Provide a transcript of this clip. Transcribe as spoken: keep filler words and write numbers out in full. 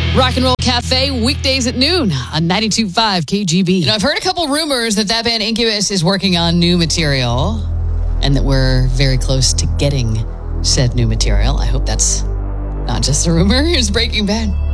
Rock and Roll Cafe, weekdays at noon on ninety-two point five K G B. You know, I've heard a couple rumors that that band Incubus is working on new material and that we're very close to getting said new material. I hope that's not just a rumor. Here's Breaking Bad.